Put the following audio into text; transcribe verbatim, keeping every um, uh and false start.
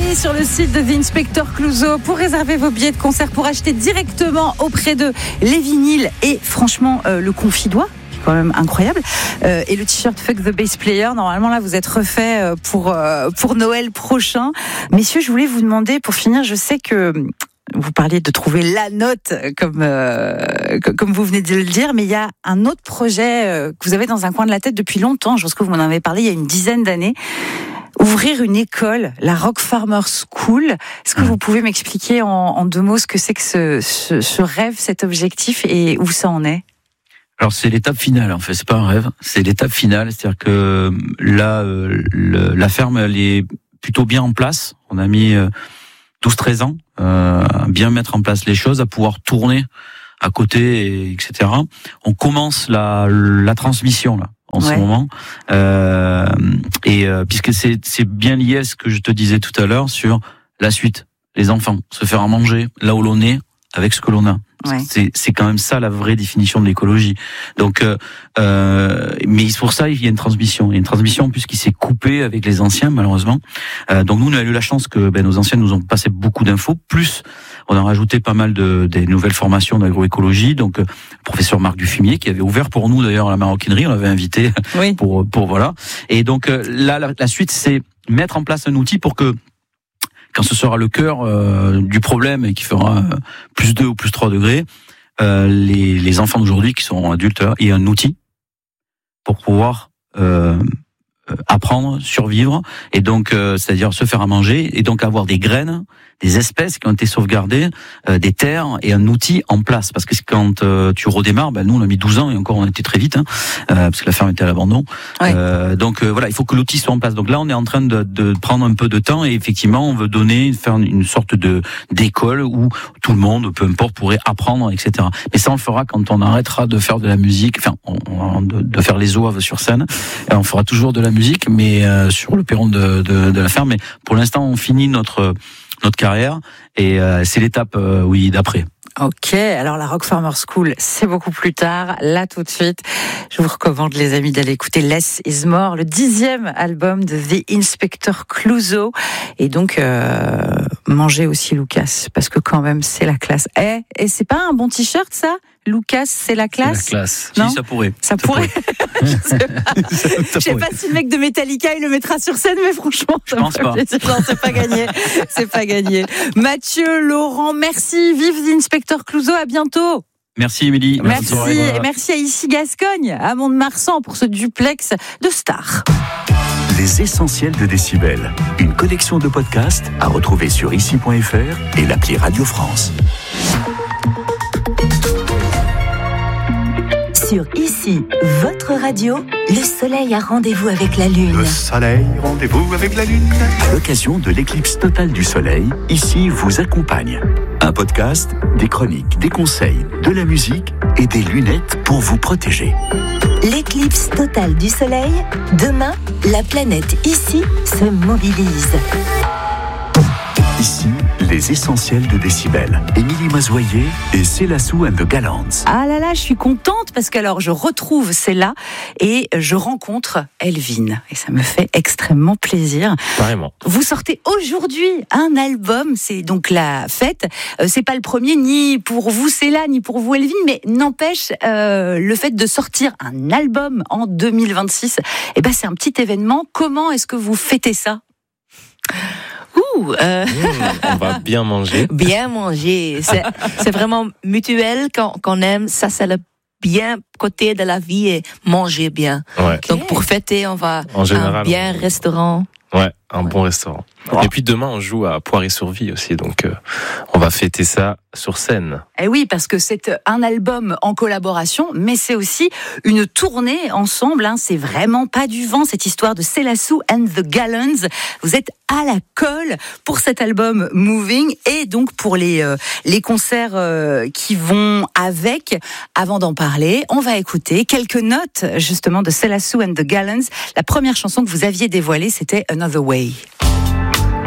allez sur le site de The Inspector Clouseau pour réserver vos billets de concert, pour acheter directement auprès d'eux les vinyles et franchement euh, le confidois. Quand même incroyable, euh, et le t-shirt Fuck the Bass Player. Normalement là vous êtes refait pour euh, pour Noël prochain. Messieurs, je voulais vous demander pour finir, je sais que vous parliez de trouver la note comme euh, comme vous venez de le dire, mais il y a un autre projet euh, que vous avez dans un coin de la tête depuis longtemps. Je pense que vous m'en avez parlé il y a une dizaine d'années. Ouvrir une école, la Rock Farmer School. Est-ce que vous pouvez m'expliquer en, en deux mots ce que c'est que ce, ce, ce rêve, cet objectif et où ça en est? Alors c'est l'étape finale en fait, c'est pas un rêve, c'est l'étape finale, c'est-à-dire que là euh, le, la ferme elle est plutôt bien en place. On a mis euh, douze treize ans euh, à bien mettre en place les choses, à pouvoir tourner à côté, et, etc. On commence la, la transmission là en ouais. ce moment, euh, et euh, puisque c'est c'est bien lié à ce que je te disais tout à l'heure sur la suite, les enfants, se faire à manger là où l'on est avec ce que l'on a. Ouais. C'est, c'est quand même ça la vraie définition de l'écologie. Donc, euh, euh, mais pour ça il y a une transmission. Il y a une transmission en plus qui s'est coupée avec les anciens malheureusement. Euh, donc nous on a eu la chance que ben, nos anciens nous ont passé beaucoup d'infos. Plus on a rajouté pas mal de des nouvelles formations d'agroécologie. Donc euh, le professeur Marc Dufumier qui avait ouvert pour nous d'ailleurs la maroquinerie, on l'avait invité oui. pour pour voilà. Et donc euh, là la, la suite c'est mettre en place un outil pour que quand ce sera le cœur euh, du problème et qui fera euh, plus deux ou plus trois degrés, euh, les, les enfants d'aujourd'hui qui sont adultes aient un outil pour pouvoir euh, apprendre, survivre, et donc euh, c'est-à-dire se faire à manger, et donc avoir des graines, des espèces qui ont été sauvegardées, euh, des terres et un outil en place. Parce que quand euh, tu redémarres, ben nous on a mis douze ans et encore on était très vite, hein, euh, parce que la ferme était à l'abandon. Ouais. Euh, donc euh, voilà, il faut que l'outil soit en place. Donc là on est en train de, de prendre un peu de temps et effectivement on veut donner, faire une sorte de d'école où tout le monde, peu importe, pourrait apprendre, et cetera. Mais ça on le fera quand on arrêtera de faire de la musique, enfin on, on, de, de faire les oeuvres sur scène. Et on fera toujours de la musique, mais euh, sur le perron de, de, de la ferme. Mais pour l'instant on finit notre notre carrière et euh, c'est l'étape euh, oui d'après. Ok, alors la Rock Farmer School, c'est beaucoup plus tard. Là, tout de suite, je vous recommande, les amis, d'aller écouter Less is More, le dixième album de The Inspector Clouseau. Et donc, euh, mangez aussi Lucas, parce que quand même, c'est la classe. Eh, et c'est pas un bon t-shirt, ça? Lucas, c'est la classe? C'est la classe. Non, si, ça pourrait. Ça, ça pourrait. pourrait. Je sais pas, je sais pas si le mec de Metallica, il le mettra sur scène, mais franchement, je pense pas. Non, c'est pas gagné. C'est pas gagné. Mathieu, Laurent, merci. Vive The Inspector Clouseau, à bientôt. Merci Émilie. Merci, et merci à Ici Gascogne, à Mont-de-Marsan pour ce duplex de stars. Les essentiels de Décibel, une collection de podcasts à retrouver sur ici point f r et l'appli Radio France. Sur Ici, votre radio, le soleil a rendez-vous avec la lune. Le soleil, rendez-vous avec la lune. À l'occasion de l'éclipse totale du soleil, Ici vous accompagne. Un podcast, des chroniques, des conseils, de la musique et des lunettes pour vous protéger. L'éclipse totale du soleil, demain, la planète Ici se mobilise. Ici, les essentiels de Décibel. Émilie Mazoyer et Célassou and the Gallants. Ah là là, je suis contente parce qu'alors je retrouve Céla et je rencontre Elvin. Et ça me fait extrêmement plaisir. Vraiment. Vous sortez aujourd'hui un album, c'est donc la fête. Euh, c'est pas le premier, ni pour vous Céla, ni pour vous Elvin, mais n'empêche, euh, le fait de sortir un album en deux mille vingt-six, eh ben c'est un petit événement. Comment est-ce que vous fêtez ça ? Ouh, euh... mmh, on va bien manger. Bien manger. C'est, c'est vraiment mutuel quand, quand on aime. Ça, c'est le bien côté de la vie et manger bien. Ouais. Okay. Donc, pour fêter, on va en général, à un bien on... restaurant. Ouais, un ouais. bon restaurant. Oh. Et puis demain, on joue à Poiré-sur-Vie aussi, donc euh, on va fêter ça sur scène. Eh oui, parce que c'est un album en collaboration, mais c'est aussi une tournée ensemble. Hein. C'est vraiment pas du vent, cette histoire de Célassou and the Gallants. Vous êtes à la colle pour cet album Moving et donc pour les, euh, les concerts euh, qui vont avec. Avant d'en parler, on va écouter quelques notes justement de Célassou and the Gallants. La première chanson que vous aviez dévoilée, c'était Another Way.